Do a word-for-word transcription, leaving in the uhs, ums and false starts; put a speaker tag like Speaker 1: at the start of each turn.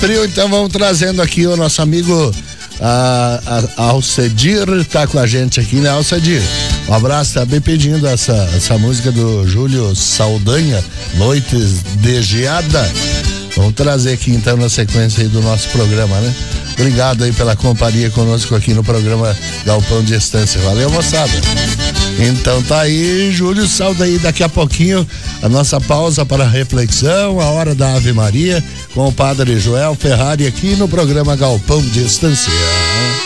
Speaker 1: Trio, então vamos trazendo aqui o nosso amigo a, a, Alcedir, tá com a gente aqui, né, Alcedir? Um abraço, tá bem pedindo essa, essa música do Júlio Saldanha, Noites de Geada. Vamos trazer aqui então na sequência aí do nosso programa, né? Obrigado aí pela companhia conosco aqui no programa Galpão de Estância. Valeu, moçada. Então tá aí, Júlio Saldanha, daqui a pouquinho a nossa pausa para reflexão, a hora da Ave Maria, com o padre Joel Ferrari aqui no programa Galpão de Estância.